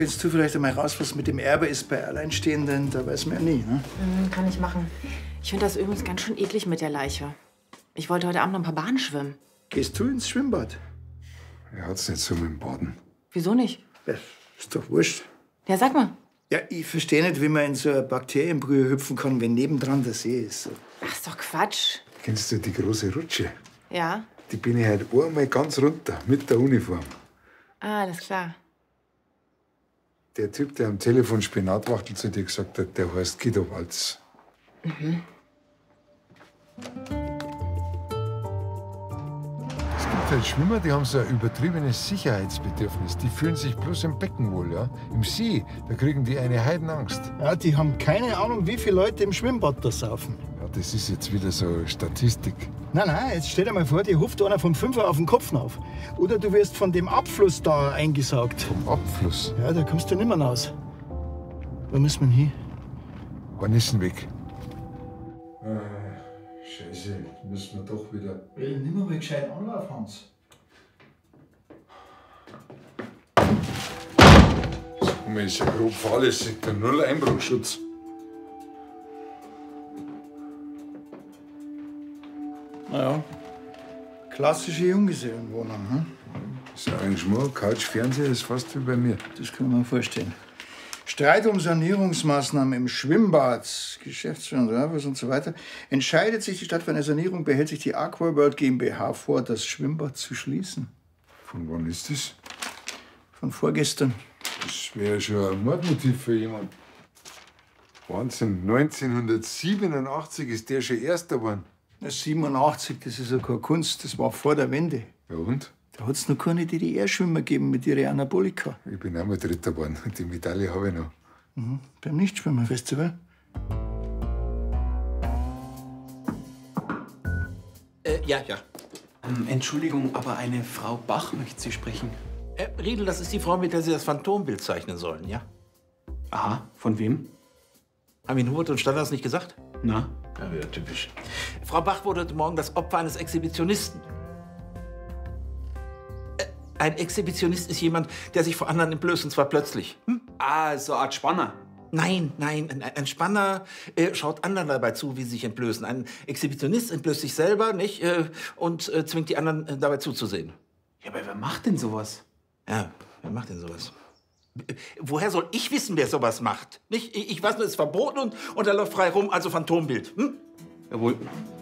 Willst du vielleicht einmal raus, was mit dem Erbe ist bei Alleinstehenden? Da weiß man ja nie, ne? Kann ich machen. Ich finde das übrigens ganz schön eklig mit der Leiche. Ich wollte heute Abend noch ein paar Bahnen schwimmen. Gehst du ins Schwimmbad? Er hat's nicht so mit dem Baden. Wieso nicht? Ja, ist doch wurscht. Ja, sag mal. Ja, ich verstehe nicht, wie man in so eine Bakterienbrühe hüpfen kann, wenn nebendran der See ist. So. Ach, ist doch Quatsch. Kennst du die große Rutsche? Ja? Die bin ich heute einmal ganz runter, mit der Uniform. Ah, alles klar. Der Typ, der am Telefon Spinatwachtel zu dir gesagt hat, der heißt Guido Walz. Es gibt halt Schwimmer, die haben so ein übertriebenes Sicherheitsbedürfnis. Die fühlen sich bloß im Becken wohl, ja. Im See, da kriegen die eine Heidenangst. Ja, die haben keine Ahnung, wie viele Leute im Schwimmbad da saufen. Ja, das ist jetzt wieder so Statistik. Nein, jetzt stell dir mal vor, dir hupft einer vom Fünfer auf den Kopf auf. Oder du wirst von dem Abfluss da eingesaugt. Vom Abfluss. Ja, da kommst du nimmer raus. Wo müssen wir hin? Hornissenweg. Scheiße, müssen wir doch wieder. Nimm mal gescheit Anlauf, Hans. Sag mal, ist ja grob fahrlässig, der Null Einbruchschutz. Naja, klassische Junggesellenwohnung, hm? Das Arrangement, Couch, Fernseher ist fast wie bei mir. Das kann man mir vorstellen. Streit um Sanierungsmaßnahmen im Schwimmbad, Geschäftsführung und so weiter. Entscheidet sich die Stadt für eine Sanierung, behält sich die Aquaworld GmbH vor, das Schwimmbad zu schließen. Von wann ist das? Von vorgestern. Das wäre schon ein Mordmotiv für jemanden. Wahnsinn, 1987 ist der schon Erster geworden. 87, das ist ja keine Kunst, das war vor der Wende. Ja und? Da hat es noch keine DDR-Schwimmer gegeben mit ihren Anabolika. Ich bin auch mal Dritter geworden. Die Medaille habe ich noch. Beim Nichtschwimmerfestival. Ja. Entschuldigung, aber eine Frau Bach möchte Sie sprechen. Riedel, das ist die Frau, mit der Sie das Phantombild zeichnen sollen, ja? Aha, von wem? Haben Ihnen Hubert und Staller das nicht gesagt? Na? Ja, typisch. Frau Bach wurde heute Morgen das Opfer eines Exhibitionisten. Ein Exhibitionist ist jemand, der sich vor anderen entblößt, und zwar plötzlich. Ah, so eine Art Spanner. Nein, ein Spanner schaut anderen dabei zu, wie sie sich entblößen. Ein Exhibitionist entblößt sich selber, nicht? Und zwingt die anderen dabei zuzusehen. Ja, aber wer macht denn sowas? Ja, wer macht denn sowas? Woher soll ich wissen, wer sowas macht? Nicht? Ich weiß nur, es ist verboten und er läuft frei rum, also Phantombild. Jawohl.